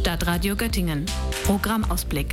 Stadtradio Göttingen. Programmausblick.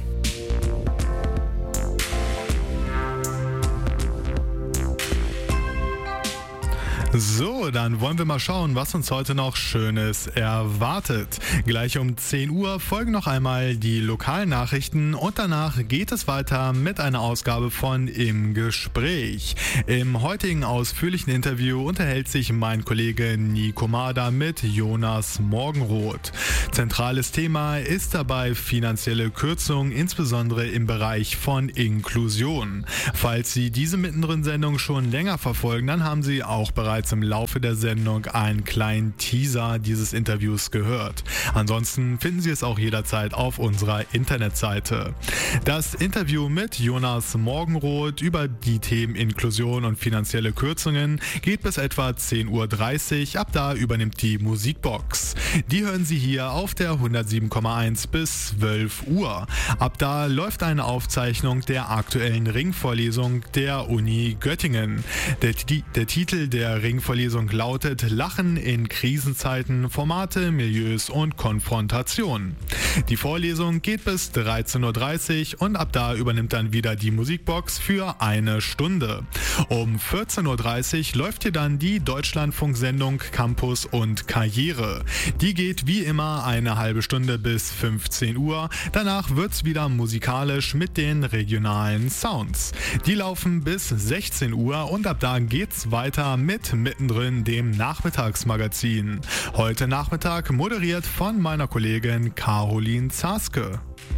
So, dann wollen wir mal schauen, was uns heute noch Schönes erwartet. Gleich um 10 Uhr folgen noch einmal die Lokalnachrichten und danach geht es weiter mit einer Ausgabe von Im Gespräch. Im heutigen ausführlichen Interview unterhält sich mein Kollege Nico Mader mit Jonas Morgenroth. Zentrales Thema ist dabei finanzielle Kürzung, insbesondere im Bereich von Inklusion. Falls Sie diese Mittendrin-Sendung schon länger verfolgen, dann haben Sie auch bereits im Laufe der Sendung einen kleinen Teaser dieses Interviews gehört. Ansonsten finden Sie es auch jederzeit auf unserer Internetseite. Das Interview mit Jonas Morgenroth über die Themen Inklusion und finanzielle Kürzungen geht bis etwa 10.30 Uhr. Ab da übernimmt die Musikbox. Die hören Sie hier auf der 107,1 bis 12 Uhr. Ab da läuft eine Aufzeichnung der aktuellen Ringvorlesung der Uni Göttingen. Der Titel der Ringvorlesung lautet Lachen in Krisenzeiten, Formate, Milieus und Konfrontation. Die Vorlesung geht bis 13.30 Uhr und ab da übernimmt dann wieder die Musikbox für eine Stunde. Um 14.30 Uhr läuft hier dann die Deutschlandfunksendung Campus und Karriere. Die geht wie immer eine halbe Stunde bis 15 Uhr. Danach wird's wieder musikalisch mit den regionalen Sounds. Die laufen bis 16 Uhr und ab da geht's weiter mit Mittendrin, dem Nachmittagsmagazin. Heute Nachmittag moderiert von meiner Kollegin Caroline Zaske.